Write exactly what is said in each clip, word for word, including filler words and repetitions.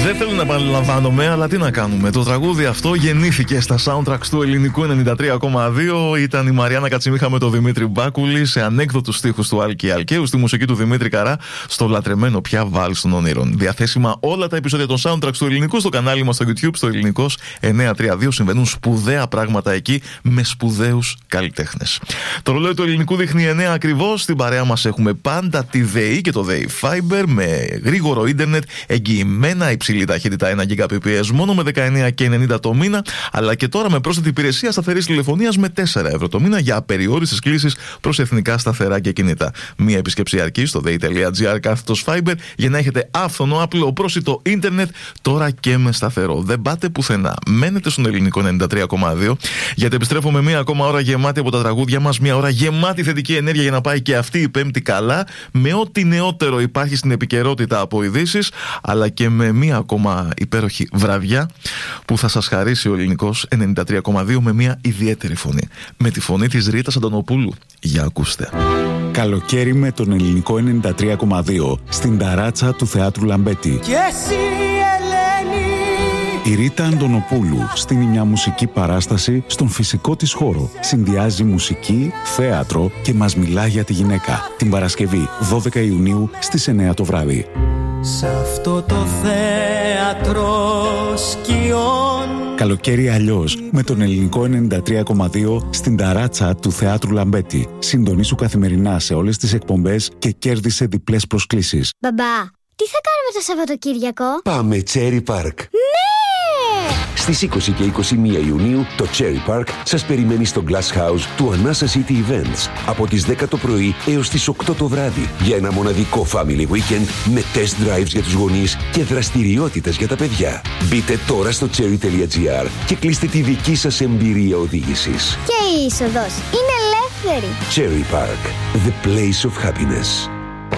Δεν θέλω να επαναλαμβάνομαι, αλλά τι να κάνουμε. Το τραγούδι αυτό γεννήθηκε στα soundtracks του ελληνικού ενενήντα τρία κόμμα δύο. Ήταν η Μαριάννα Κατσιμίχα με τον Δημήτρη Μπάκουλη σε ανέκδοτους στίχους του Άλκη Αλκαίου, στη μουσική του Δημήτρη Καρά, στο λατρεμένο πια Βάλς των Ονείρων. Διαθέσιμα όλα τα επεισόδια των soundtracks του ελληνικού στο κανάλι μας στο YouTube, στο ελληνικός εννιακόσια τριάντα δύο. Συμβαίνουν σπουδαία πράγματα εκεί με σπουδαίους καλλιτέχνες. Το ρολόι του ελληνικού δείχνει εννέα ακριβώς. Στην παρέα μας έχουμε πάντα τη ΔΕΗ και το ΔΕΗ Fiber με γρήγορο ίντερνετ, εγγυημένα υψηλή ταχύτητα ένα Gbps μόνο με δεκαεννέα και ενενήντα το μήνα, αλλά και τώρα με πρόσθετη υπηρεσία σταθερής τηλεφωνίας με τέσσερα ευρώ το μήνα για απεριόριστες κλήσεις προς εθνικά σταθερά και κινητά. Μία επίσκεψη αρκεί στο dei.gr κάθετος Fiber για να έχετε άφθονο, απλό, πρόσιτο ίντερνετ τώρα και με σταθερό. Δεν πάτε πουθενά. Μένετε στον ελληνικό ενενήντα τρία κόμμα δύο, γιατί επιστρέφουμε μία ακόμα ώρα γεμάτη από τα τραγούδια μας, μία ώρα γεμάτη θετική ενέργεια για να πάει και αυτή η Πέμπτη καλά, με ό,τι νεότερο υπάρχει στην επικαιρότητα από ειδήσεις, αλλά και με μία ακόμα υπέροχη βραδιά που θα σας χαρίσει ο ελληνικός ενενήντα τρία κόμμα δύο με μία ιδιαίτερη φωνή. Με τη φωνή της Ρίτας Αντωνοπούλου. Για ακούστε. Καλοκαίρι με τον ελληνικό ενενήντα τρία κόμμα δύο στην ταράτσα του Θεάτρου Λαμπέτη. Και εσύ, Ελένη. Η Ρίτα Αντωνοπούλου στείνει μια μουσική παράσταση στον φυσικό της χώρο. Συνδυάζει μουσική, θέατρο και μας μιλά για τη γυναίκα. Την Παρασκευή δώδεκα Ιουνίου στις εννέα το βράδυ. Σ' αυτό το θέατρο σκιών. Καλοκαίρι αλλιώς με τον ελληνικό ενενήντα τρία κόμμα δύο στην ταράτσα του Θεάτρου Λαμπέτη. Συντονίσου καθημερινά σε όλες τις εκπομπές και κέρδισε διπλές προσκλήσεις. Μπαμπά, τι θα κάνουμε το Σαββατοκύριακο? Πάμε Cherry Park. Ναι! Στις είκοσι και είκοσι μία Ιουνίου το Cherry Park σας περιμένει στο Glass House του Anasa City Events από τις δέκα το πρωί έως τις οκτώ το βράδυ για ένα μοναδικό family weekend με test drives για τους γονείς και δραστηριότητες για τα παιδιά. Μπείτε τώρα στο cherry.gr και κλείστε τη δική σας εμπειρία οδήγησης. Και η είσοδος είναι ελεύθερη. Cherry Park, the place of happiness.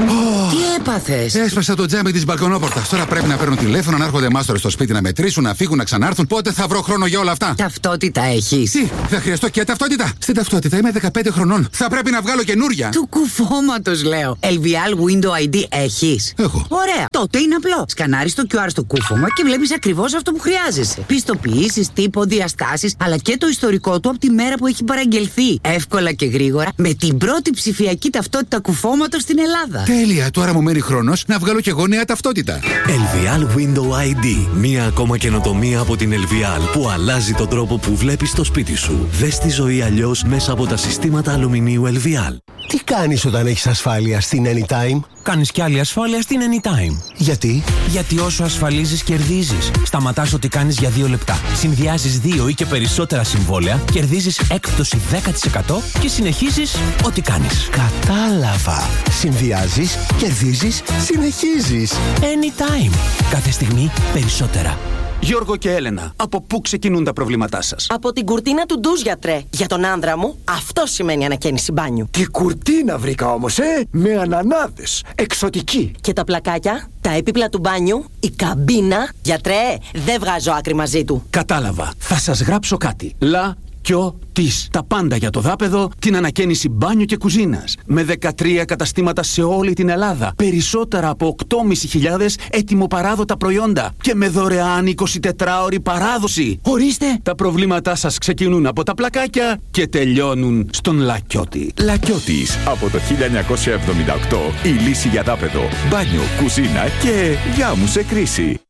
Τι έπαθες? Έσπασα το τζάμι της μπαλκονόπορτας. Τώρα πρέπει να παίρνω τηλέφωνο, να έρχονται μάστορες στο σπίτι να μετρήσουν, να φύγουν, να ξανάρθουν. Πότε θα βρω χρόνο για όλα αυτά? Ταυτότητα έχεις? Τι, θα χρειαστώ και ταυτότητα? Στην ταυτότητα είμαι δεκαπέντε χρονών. Θα πρέπει να βγάλω καινούρια. Του κουφώματος λέω. ελ βι ελ Window άι ντι έχεις? Έχω. Ωραία. Τότε είναι απλό. Σκανάρεις το κιου αρ στο κούφωμα και βλέπεις ακριβώς αυτό που χρειάζεσαι. Πιστοποιήσεις, τύπο, διαστάσεις, αλλά και το ιστορικό του από τη μέρα που έχει παραγγελθεί. Εύκολα και γρήγορα με την πρώτη ψηφιακή ταυτότητα κουφώματος στην Ελλάδα. Τέλεια, τώρα μου μένει χρόνος να βγάλω κι εγώ νέα ταυτότητα. ελ βι ελ Window άι ντι. Μία ακόμα καινοτομία από την ελ βι ελ που αλλάζει τον τρόπο που βλέπεις το σπίτι σου. Δες τη ζωή αλλιώς μέσα από τα συστήματα αλουμινίου ελ βι ελ. Τι κάνεις όταν έχεις ασφάλεια στην Anytime? Κάνεις κι άλλη ασφάλεια στην Anytime. Γιατί? Γιατί όσο ασφαλίζεις κερδίζεις. Σταματάς ό,τι κάνεις για δύο λεπτά. Συνδυάζεις δύο ή και περισσότερα συμβόλαια, κερδίζεις έκπτωση δέκα τοις εκατό και συνεχίζεις ό,τι κάνεις. Κατάλαβα. Συνδυάζεις, κερδίζεις, συνεχίζεις. Anytime. Κάθε στιγμή περισσότερα. Γιώργο και Έλενα, από πού ξεκινούν τα προβλήματά σας? Από την κουρτίνα του ντουζ, γιατρέ. Για τον άνδρα μου, αυτό σημαίνει ανακαίνιση μπάνιου. Τι κουρτίνα βρήκα όμως, ε! Με ανανάδες. Εξωτική. Και τα πλακάκια, τα έπιπλα του μπάνιου, η καμπίνα. Γιατρέ, δεν βγάζω άκρη μαζί του. Κατάλαβα. Θα σας γράψω κάτι. Λα. Της. Τα πάντα για το δάπεδο, την ανακαίνιση μπάνιου και κουζίνας. Με δεκατρία καταστήματα σε όλη την Ελλάδα. Περισσότερα από οκτώ χιλιάδες πεντακόσια έτοιμοπαράδοτα προϊόντα. Και με δωρεάν εικοσιτετράωρη παράδοση. Ορίστε! Τα προβλήματά σας ξεκινούν από τα πλακάκια και τελειώνουν στον Λακιώτη. Λακιώτης. Από το χίλια εννιακόσια εβδομήντα οκτώ η λύση για δάπεδο, μπάνιο, κουζίνα και γάμου σε κρίση.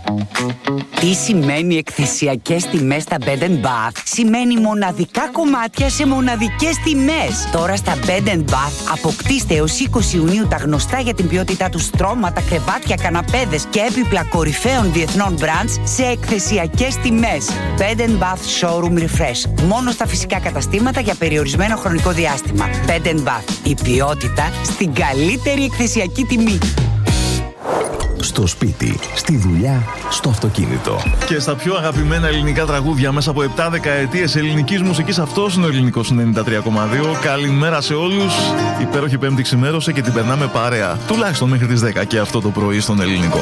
Τι σημαίνει εκθεσιακές τιμές στα Bed and Bath? Σημαίνει μοναδικά κομμάτια σε μοναδικές τιμές. Τώρα στα Bed and Bath αποκτήστε έως είκοσι Ιουνίου τα γνωστά για την ποιότητά του στρώματα, κρεβάτια, καναπέδες και έπιπλα κορυφαίων διεθνών brands σε εκθεσιακές τιμές. Bed and Bath Showroom Refresh. Μόνο στα φυσικά καταστήματα για περιορισμένο χρονικό διάστημα. Bed and Bath. Η ποιότητα στην καλύτερη εκθεσιακή τιμή. Στο σπίτι, στη δουλειά, στο αυτοκίνητο. Και στα πιο αγαπημένα ελληνικά τραγούδια μέσα από επτά δεκαετίες ελληνικής μουσικής, αυτός είναι ο ελληνικός ενενήντα τρία κόμμα δύο. Καλημέρα σε όλους. Υπέροχη Πέμπτη ξημέρωσε και την περνάμε παρέα. Τουλάχιστον μέχρι τις δέκα και αυτό το πρωί στον ελληνικό.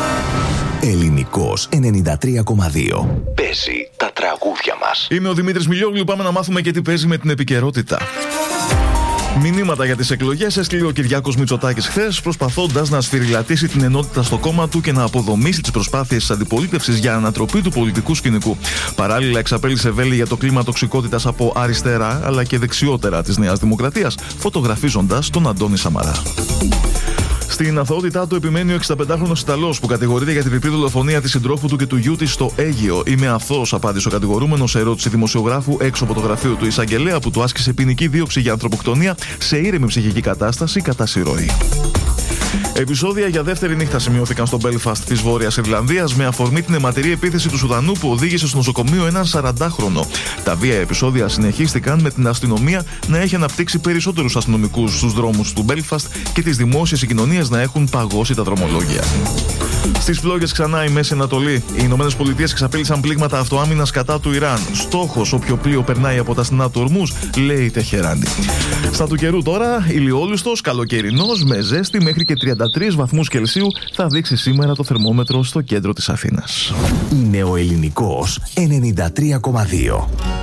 Ελληνικός ενενήντα τρία κόμμα δύο. Παίζει τα τραγούδια μας. Είμαι ο Δημήτρης Μιλιόγλου. Πάμε να μάθουμε και τι παίζει με την επικαιρότητα. Μηνύματα για τις εκλογές έστειλε ο Κυριάκος Μητσοτάκης χθες, προσπαθώντας να σφυριλατήσει την ενότητα στο κόμμα του και να αποδομήσει τις προσπάθειες της αντιπολίτευσης για ανατροπή του πολιτικού σκηνικού. Παράλληλα, εξαπέλυσε βέλη για το κλίμα τοξικότητας από αριστερά αλλά και δεξιότερα της Νέας Δημοκρατίας, φωτογραφίζοντας τον Αντώνη Σαμαρά. Στην αθωότητά του επιμένει ο εξηνταπεντάχρονος Ιταλός που κατηγορείται για την διπλή δολοφονία της συντρόφου του και του γιού της στο Αίγυο. «Είμαι αθώος», απάντησε ο κατηγορούμενος σε ερώτηση δημοσιογράφου έξω από το γραφείο του εισαγγελέα που του άσκησε ποινική δίωξη για ανθρωποκτονία σε ήρεμη ψυχική κατάσταση κατά συρροή. Επεισόδια για δεύτερη νύχτα σημειώθηκαν στο Μπέλφαστ της Βόρειας Ιρλανδίας με αφορμή την αιματηρή επίθεση του Σουδανού που οδήγησε στο νοσοκομείο έναν σαραντάχρονο. Τα βία επεισόδια συνεχίστηκαν με την αστυνομία να έχει αναπτύξει περισσότερους αστυνομικούς στους δρόμους του Μπέλφαστ και τις δημόσιες συγκοινωνίες να έχουν παγώσει τα δρομολόγια. Στις φλόγες ξανά η Μέση Ανατολή. Οι Ηνωμένες Πολιτείες εξαπέλυσαν πλήγματα αυτοάμυνας κατά του Ιράν. Στόχος όποιο πλοίο περνάει από τα στενά του Ορμούζ, λέει η Τεχεράνη. Στα του καιρού τώρα, ηλιόλουστος, καλοκαιρινός, με ζέστη μέχρι και τριάντα τρεις βαθμούς Κελσίου θα δείξει σήμερα το θερμόμετρο στο κέντρο της Αθήνας. Είναι ο Ελληνικός ενενήντα τρία κόμμα δύο.